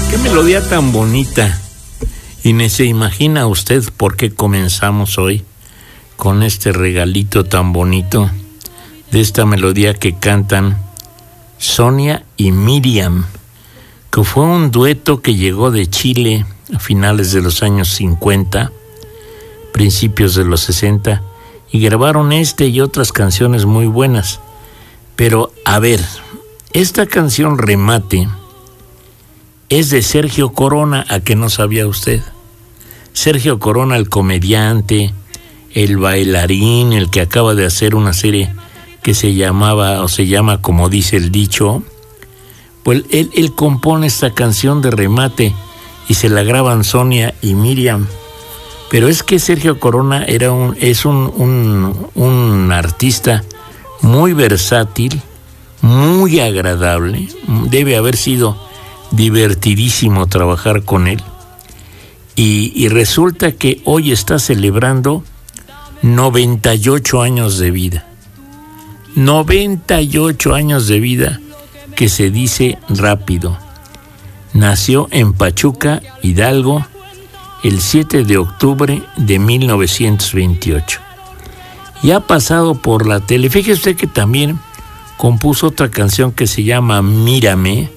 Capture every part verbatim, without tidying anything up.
Qué melodía tan bonita. Y ni se imagina usted por qué comenzamos hoy con este regalito tan bonito de esta melodía que cantan Sonia y Miriam, que fue un dueto que llegó de Chile a finales de los años cincuenta, principios de los sesenta, y grabaron este y otras canciones muy buenas. Pero, a ver, esta canción Remate es de Sergio Corona, ¿a que no sabía usted? Sergio Corona, el comediante, el bailarín, el que acaba de hacer una serie que se llamaba, o se llama como dice el dicho, pues él, él compone esta canción de Remate y se la graban Sonia y Miriam. Pero es que Sergio Corona era un, es un, un, un artista muy versátil, muy agradable. Debe haber sido divertidísimo trabajar con él. Y, y resulta que hoy está celebrando noventa y ocho años de vida. noventa y ocho años de vida, que se dice rápido. Nació en Pachuca, Hidalgo, el siete de octubre de mil novecientos veintiocho. Y ha pasado por la tele. Fíjese usted que también compuso otra canción que se llama Mírame,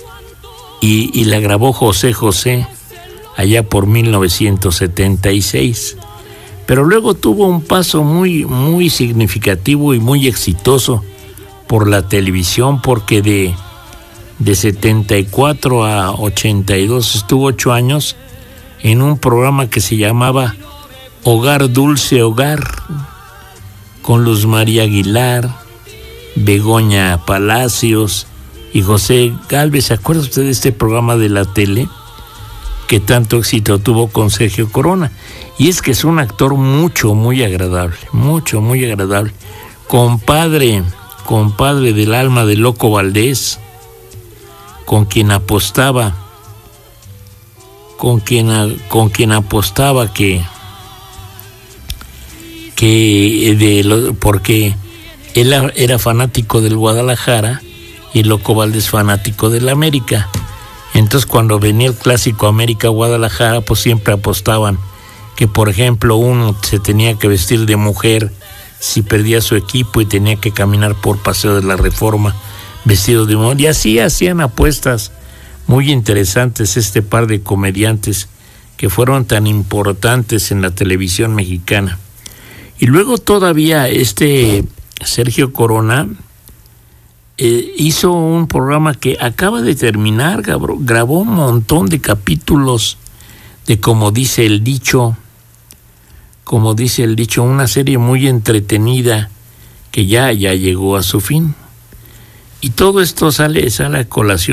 y, y la grabó José José allá por mil novecientos setenta y seis. Pero luego tuvo un paso muy, muy significativo y muy exitoso por la televisión, porque de, de setenta y cuatro a ochenta y dos estuvo ocho años en un programa que se llamaba Hogar Dulce Hogar, con Luz María Aguilar, Begoña Palacios y José Gálvez. ¿Se acuerda usted de este programa de la tele que tanto éxito tuvo con Sergio Corona? Y es que es un actor mucho, muy agradable, mucho, muy agradable. Compadre, compadre del alma de Loco Valdés, con quien apostaba, con quien, con quien apostaba que, que de lo, porque él era fanático del Guadalajara y Loco Valdés fanático del América. Entonces, cuando venía el clásico América-Guadalajara, pues siempre apostaban que, por ejemplo, uno se tenía que vestir de mujer si perdía su equipo y tenía que caminar por Paseo de la Reforma vestido de mujer. Y así hacían apuestas muy interesantes este par de comediantes que fueron tan importantes en la televisión mexicana. Y luego todavía este Sergio Corona Eh, hizo un programa que acaba de terminar, grabó, grabó un montón de capítulos de Como dice el dicho, como dice el dicho, una serie muy entretenida que ya, ya llegó a su fin. Y todo esto sale, sale a colación